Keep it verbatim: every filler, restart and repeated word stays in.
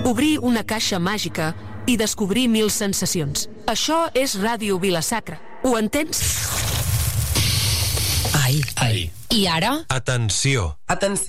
Obrir una caixa màgica i descobrir mil sensacions. Això és Ràdio Vila-sacra. Ho entens? Ai. Ai. I ara? Atenció. Atenció.